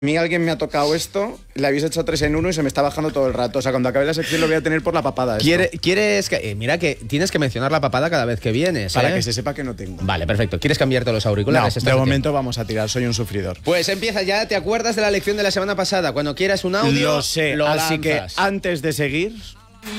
mí alguien me ha tocado esto, le habéis hecho 3 en 1 y se me está bajando todo el rato. O sea, cuando acabe la sección lo voy a tener por la papada. ¿Quieres que mira que tienes que mencionar la papada cada vez que vienes? Para que se sepa que no tengo. Vale, perfecto. ¿Quieres cambiarte los auriculares? No, de momento vamos a tirar, soy un sufridor. Pues empieza ya, ¿te acuerdas de la lección de la semana pasada? Cuando quieras un audio, lo sé, así que antes de seguir,